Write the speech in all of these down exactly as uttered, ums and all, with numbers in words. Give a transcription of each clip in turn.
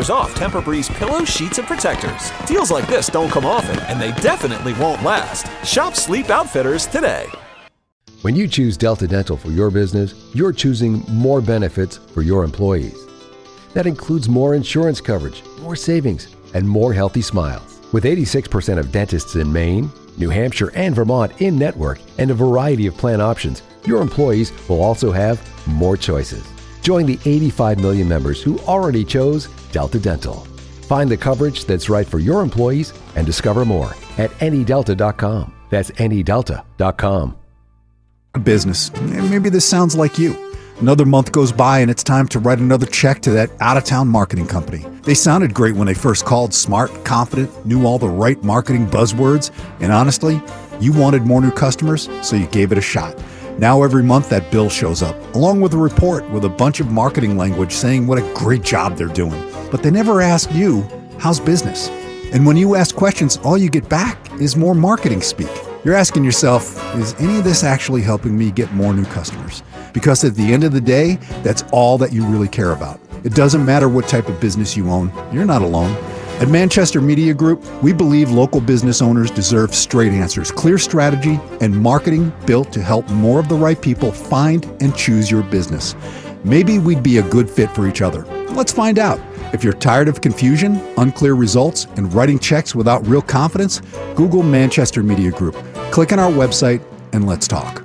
dollars off Tempur-Breeze pillows, sheets, and protectors. Deals like this don't come often, and they definitely won't last. Shop Sleep Outfitters today. When you choose Delta Dental for your business, you're choosing more benefits for your employees. That includes more insurance coverage, more savings, and more healthy smiles. With eighty-six percent of dentists in Maine, New Hampshire, and Vermont in-network and a variety of plan options, your employees will also have more choices. Join the eighty-five million members who already chose Delta Dental. Find the coverage that's right for your employees and discover more at any delta dot com. That's any delta dot com. Business. Maybe this sounds like you. Another month goes by and it's time to write another check to that out-of-town marketing company. They sounded great when they first called, smart, confident, knew all the right marketing buzzwords, and honestly, you wanted more new customers, so you gave it a shot. Now every month that bill shows up, along with a report with a bunch of marketing language saying what a great job they're doing. But they never ask you, how's business? And when you ask questions, all you get back is more marketing speak. You're asking yourself, is any of this actually helping me get more new customers? Because at the end of the day, that's all that you really care about. It doesn't matter what type of business you own. You're not alone. At Manchester Media Group, we believe local business owners deserve straight answers, clear strategy, and marketing built to help more of the right people find and choose your business. Maybe we'd be a good fit for each other. Let's find out. If you're tired of confusion, unclear results, and writing checks without real confidence, Google Manchester Media Group. Click on our website and let's talk.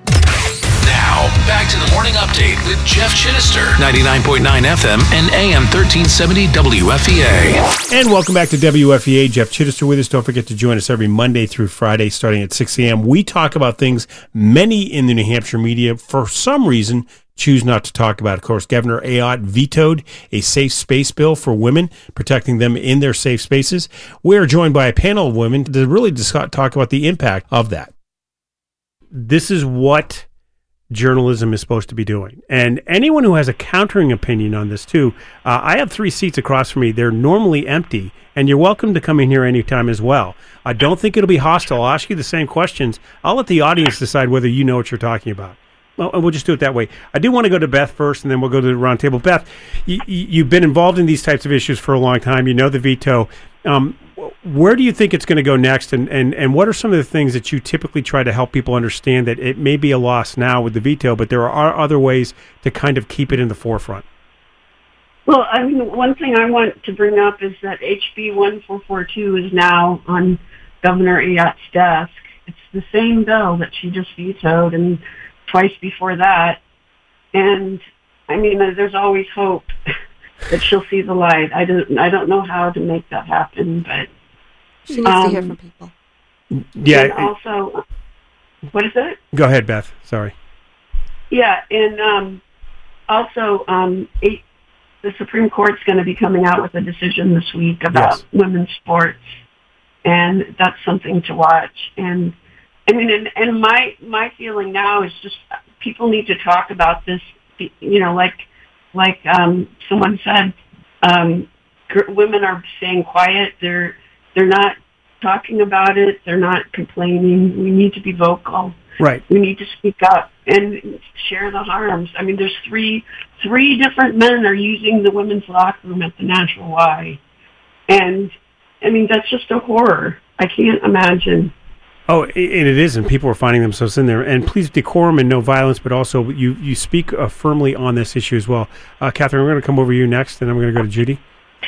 Now, back to the morning update with Jeff Chittister, ninety-nine point nine F M and A M thirteen seventy W F E A. And welcome back to W F E A. Jeff Chittister with us. Don't forget to join us every Monday through Friday starting at six a.m. We talk about things many in the New Hampshire media, for some reason, choose not to talk about. Of course, Governor Ayotte vetoed a safe space bill for women, protecting them in their safe spaces. We're joined by a panel of women to really discuss, talk about the impact of that. This is what journalism is supposed to be doing. And anyone who has a countering opinion on this too, uh, I have three seats across from me. They're normally empty, and you're welcome to come in here anytime as well. I don't think it'll be hostile. I'll ask you the same questions. I'll let the audience decide whether you know what you're talking about. Well, we'll just do it that way. I do want to go to Beth first, and then we'll go to the round table. Beth, you, you've been involved in these types of issues for a long time. You know the veto. Um, where do you think it's going to go next, and, and, and what are some of the things that you typically try to help people understand that it may be a loss now with the veto, but there are other ways to kind of keep it in the forefront? Well, I mean, one thing I want to bring up is that H B one four four two is now on Governor Ayotte's desk. It's the same bill that she just vetoed, and twice before that. And, I mean, there's always hope that she'll see the light. I don't I don't know how to make that happen, but... She needs um, to hear from people. Yeah. And also, what is it? Go ahead, Beth. Sorry. Yeah, and um, also, um, eight, the Supreme Court's going to be coming out with a decision this week about yes. women's sports, and that's something to watch. And I mean, and, and my my feeling now is just people need to talk about this. You know, like like um, someone said, um, gr- women are staying quiet. They're they're not talking about it. They're not complaining. We need to be vocal. Right. We need to speak up and share the harms. I mean, there's three three different men are using the women's locker room at the Natural Y, and I mean that's just a horror. I can't imagine. Oh, and it is, and people are finding themselves in there. And please, decorum and no violence, but also you, you speak uh, firmly on this issue as well. Uh, Catherine, we're going to come over to you next, and then we're going to go to Judy.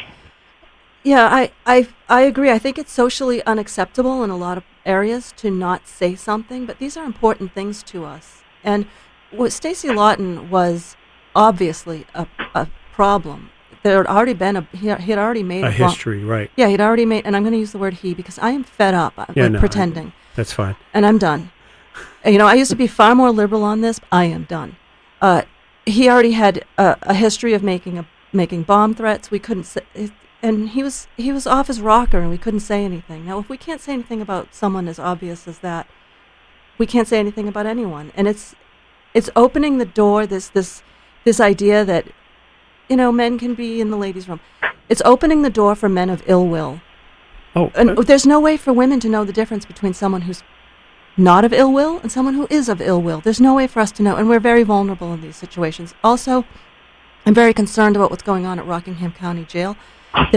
Yeah, I, I, I agree. I think it's socially unacceptable in a lot of areas to not say something, but these are important things to us. And what Stacey Lawton was obviously a, a problem. There had already been a, he had already made a, a history, wrong, right. Yeah, he'd already made, and I'm going to use the word he because I am fed up yeah, with no, pretending. I, that's fine. And I'm done. You know, I used to be far more liberal on this. I am done. Uh, he already had a, a history of making a, making bomb threats. We couldn't say, and he was he was off his rocker, and we couldn't say anything. Now, if we can't say anything about someone as obvious as that, we can't say anything about anyone. And it's it's opening the door. This this this idea that, you know, men can be in the ladies' room. It's opening the door for men of ill will. Oh, and uh, there's no way for women to know the difference between someone who's not of ill will and someone who is of ill will. There's no way for us to know, and we're very vulnerable in these situations. Also, I'm very concerned about what's going on at Rockingham County Jail.